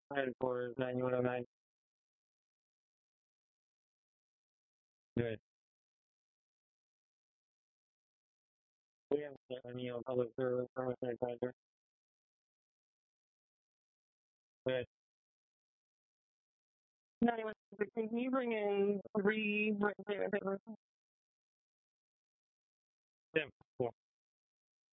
Headquarters 9109. Good. We have any public service permit advisor. Good. 9116, can you bring in 3 written statement papers?